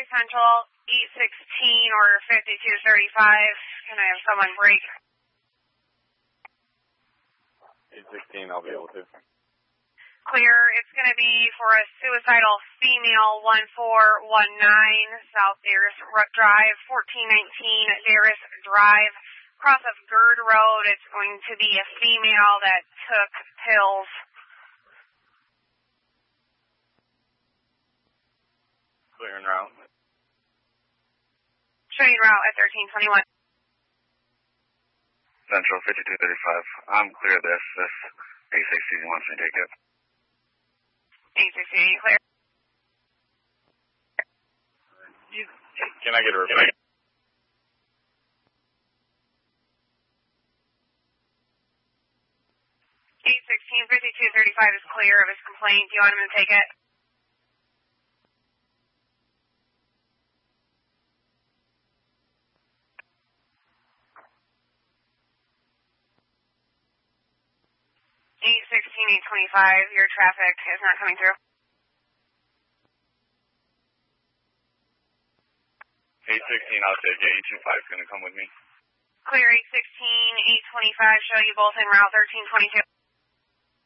Central, 816 or 5235. Can I have someone break? 816, I'll be able to. Clear. It's going to be for a suicidal female, 1419 South Darris Drive, 1419 Darris Drive, cross of Gird Road. It's going to be a female that took pills. Clear en route. Showing route at 1321. Central 5235. I'm clear of this. This 816 wants me to take it. 868 clear. Can I get a repeat? 816-5235 is clear of his complaint. Do you want him to take it? $816-825, your traffic is not coming through. 816, I'll take it. 825 is going to come with me. Clear 816-825, show you both en route 1322.